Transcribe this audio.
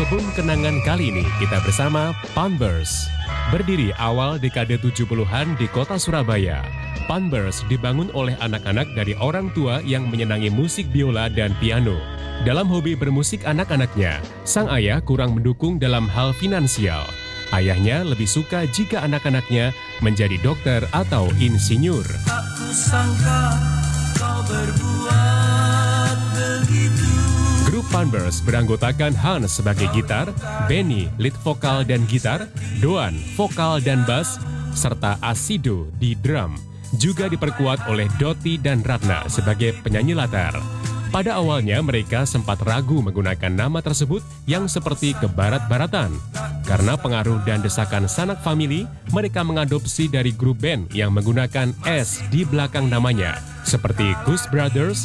album kenangan kali ini kita bersama Punbers. Berdiri awal dekade 70-an di kota Surabaya, Punbers dibangun oleh anak-anak dari orang tua yang menyenangi musik biola dan piano. Dalam hobi bermusik anak-anaknya, sang ayah kurang mendukung dalam hal finansial. Ayahnya lebih suka jika anak-anaknya menjadi dokter atau insinyur. Aku sangka kau berbuat begitu. Grup Punbers beranggotakan Hans sebagai gitar, Benny lead vokal dan gitar, Doan vokal dan bass, serta Asido di drum. Juga diperkuat oleh Doti dan Ratna sebagai penyanyi latar. Pada awalnya mereka sempat ragu menggunakan nama tersebut yang seperti kebarat-baratan. Karena pengaruh dan desakan sanak famili, mereka mengadopsi dari grup band yang menggunakan S di belakang namanya, seperti Goose Brothers,